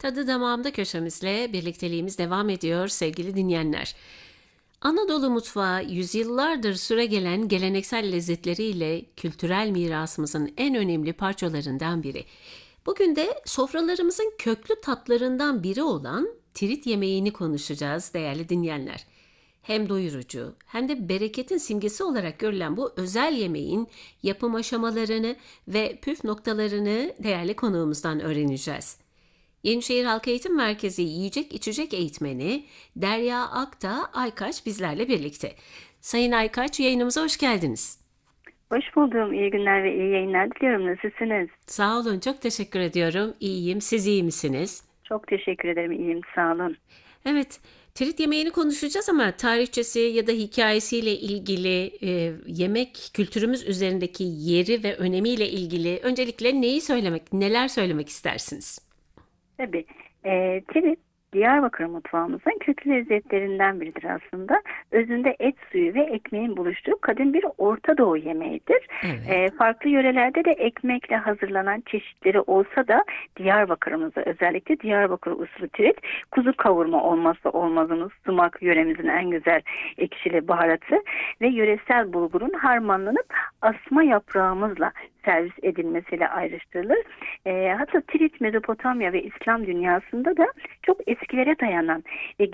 Tadı Damağımda köşemizle birlikteliğimiz devam ediyor sevgili dinleyenler. Anadolu mutfağı yüzyıllardır süregelen geleneksel lezzetleriyle kültürel mirasımızın en önemli parçalarından biri. Bugün de sofralarımızın köklü tatlarından biri olan tirit yemeğini konuşacağız değerli dinleyenler. Hem doyurucu hem de bereketin simgesi olarak görülen bu özel yemeğin yapım aşamalarını ve püf noktalarını değerli konuğumuzdan öğreneceğiz. Yenişehir Halk Eğitim Merkezi Yiyecek İçecek Eğitmeni Derya Akta Aykaç bizlerle birlikte. Sayın Aykaç, yayınımıza hoş geldiniz. Hoş buldum. İyi günler ve iyi yayınlar diliyorum. Nasılsınız? Sağ olun, çok teşekkür ediyorum. İyiyim, siz iyi misiniz? Çok teşekkür ederim. İyiyim. Sağ olun. Evet, tirit yemeğini konuşacağız ama tarihçesi ya da hikayesiyle ilgili yemek kültürümüz üzerindeki yeri ve önemiyle ilgili öncelikle neler söylemek istersiniz? Tabii. Tirit, Diyarbakır mutfağımızın köklü lezzetlerinden biridir aslında. Özünde et suyu ve ekmeğin buluştuğu kadim bir Orta Doğu yemeğidir. Evet. Farklı yörelerde de ekmekle hazırlanan çeşitleri olsa da Diyarbakır'ımızda özellikle Diyarbakır usulü tirit, kuzu kavurma olmazsa olmazımız, sumak yöremizin en güzel ekşili baharatı ve yöresel bulgurun harmanlanıp asma yaprağımızla servis edilmesiyle ayrıştırılır. Hatta Tirit Mezopotamya ve İslam dünyasında da çok eskilere dayanan ve